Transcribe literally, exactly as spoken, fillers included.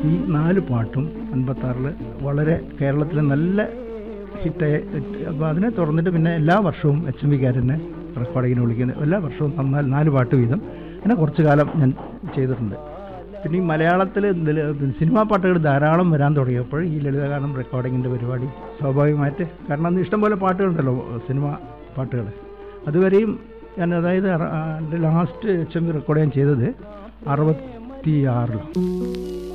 ഈ നാല് പാട്ടും അൻപത്താറിൽ വളരെ കേരളത്തിലെ നല്ല ഹിറ്റായി. അപ്പോൾ അതിനെ തുറന്നിട്ട് പിന്നെ എല്ലാ വർഷവും എച്ച് എം വിക്കാരനെ റെക്കോർഡിങ്ങിന് വിളിക്കുന്നത്, എല്ലാ വർഷവും തന്നാൽ നാല് പാട്ട് വീതം അങ്ങനെ കുറച്ച് കാലം ഞാൻ ചെയ്തിട്ടുണ്ട്. പിന്നെ ഈ മലയാളത്തിൽ സിനിമാ പാട്ടുകൾ ധാരാളം വരാൻ തുടങ്ങിയപ്പോൾ ഈ ലളിതഗാനം റെക്കോർഡിങ്ങിൻ്റെ പരിപാടി സ്വാഭാവികമായിട്ട്, കാരണം അന്ന് ഇഷ്ടംപോലെ പാട്ടുകളുണ്ടല്ലോ സിനിമ പാട്ടുകൾ. അതുവരെയും ഞാൻ, അതായത് എൻ്റെ last H M V record ഞാൻ ചെയ്തത് അറുപത്തി ആറിലാണ്.